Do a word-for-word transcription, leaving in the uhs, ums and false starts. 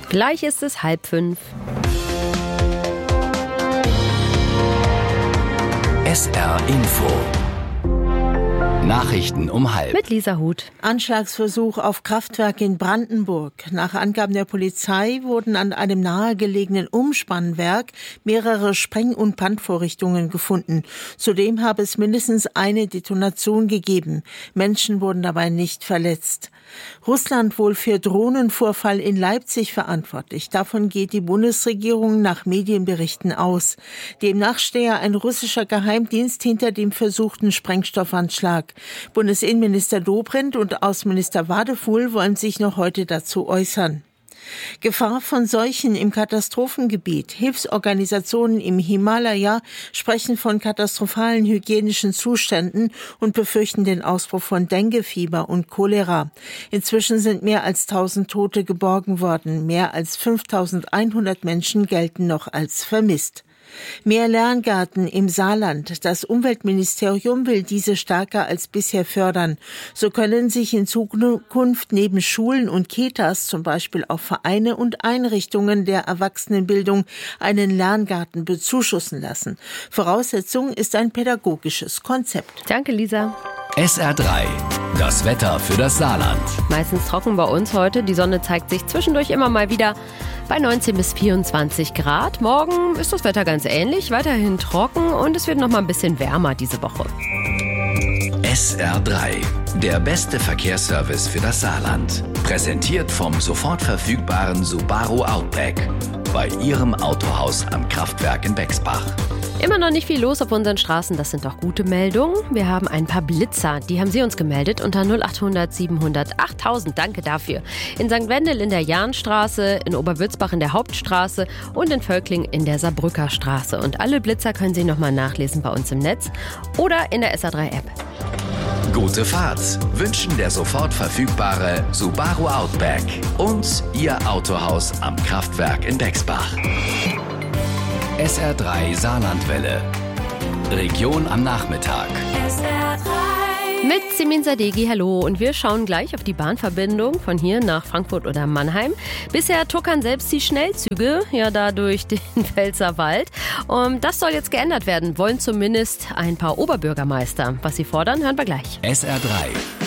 Gleich ist es halb fünf. S R Info. Nachrichten um halb. Mit Lisa Huth. Anschlagsversuch auf Kraftwerk in Brandenburg. Nach Angaben der Polizei wurden an einem nahegelegenen Umspannwerk mehrere Spreng- und Brandvorrichtungen gefunden. Zudem habe es mindestens eine Detonation gegeben. Menschen wurden dabei nicht verletzt. Russland wohl für Drohnenvorfall in Leipzig verantwortlich. Davon geht die Bundesregierung nach Medienberichten aus. Demnach stehe ein russischer Geheimdienst hinter dem versuchten Sprengstoffanschlag. Bundesinnenminister Dobrindt und Außenminister Wadefuhl wollen sich noch heute dazu äußern. Gefahr von Seuchen im Katastrophengebiet. Hilfsorganisationen im Himalaya sprechen von katastrophalen hygienischen Zuständen und befürchten den Ausbruch von Denguefieber und Cholera. Inzwischen sind mehr als tausend Tote geborgen worden. Mehr als fünftausendeinhundert Menschen gelten noch als vermisst. Mehr Lerngärten im Saarland. Das Umweltministerium will diese stärker als bisher fördern. So können sich in Zukunft neben Schulen und Kitas zum Beispiel auch Vereine und Einrichtungen der Erwachsenenbildung einen Lerngarten bezuschussen lassen. Voraussetzung ist ein pädagogisches Konzept. Danke, Lisa. S R drei. Das Wetter für das Saarland. Meistens trocken bei uns heute. Die Sonne zeigt sich zwischendurch immer mal wieder bei neunzehn bis vierundzwanzig Grad. Morgen ist das Wetter ganz ähnlich, weiterhin trocken und es wird noch mal ein bisschen wärmer diese Woche. S R drei. Der beste Verkehrsservice für das Saarland. Präsentiert vom sofort verfügbaren Subaru Outback. Bei Ihrem Autohaus am Kraftwerk in Bexbach. Immer noch nicht viel los auf unseren Straßen, das sind doch gute Meldungen. Wir haben ein paar Blitzer, die haben Sie uns gemeldet unter null achthundert siebenhundert achttausend. Danke dafür. In Sankt Wendel in der Jahnstraße, in Oberwürzbach in der Hauptstraße und in Völkling in der Saarbrücker Straße. Und alle Blitzer können Sie nochmal nachlesen bei uns im Netz oder in der S R drei App. Gute Fahrt wünschen der sofort verfügbare Subaru Outback und Ihr Autohaus am Kraftwerk in Bexbach. S R drei Saarlandwelle. Region am Nachmittag. S R drei. Mit Simin Sadeghi, hallo. Und wir schauen gleich auf die Bahnverbindung von hier nach Frankfurt oder Mannheim. Bisher tuckern selbst die Schnellzüge, ja da durch den Pfälzerwald. Und das soll jetzt geändert werden, wollen zumindest ein paar Oberbürgermeister. Was sie fordern, hören wir gleich. S R drei.